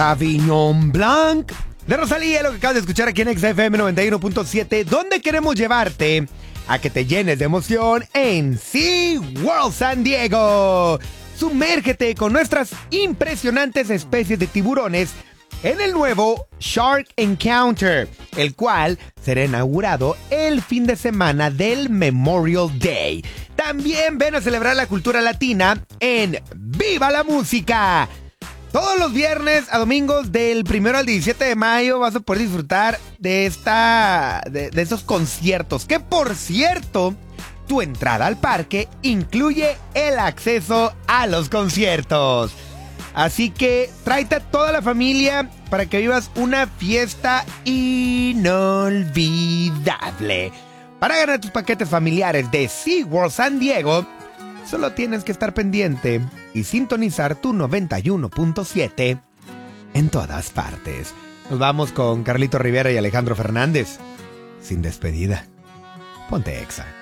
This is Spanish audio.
Sauvignon Blanc de Rosalía, lo que acabas de escuchar aquí en XFM 91.7, donde queremos llevarte a que te llenes de emoción en SeaWorld San Diego. Sumérgete con nuestras impresionantes especies de tiburones en el nuevo Shark Encounter, el cual será inaugurado el fin de semana del Memorial Day. También ven a celebrar la cultura latina en ¡Viva la Música! Todos los viernes a domingos del 1 al 17 de mayo vas a poder disfrutar de estos conciertos, que por cierto, tu entrada al parque incluye el acceso a los conciertos. Así que tráete a toda la familia para que vivas una fiesta inolvidable. Para ganar tus paquetes familiares de SeaWorld San Diego, solo tienes que estar pendiente y sintonizar tu 91.7 en todas partes. Nos vamos con Carlito Rivera y Alejandro Fernández. Sin despedida. Ponte Exa.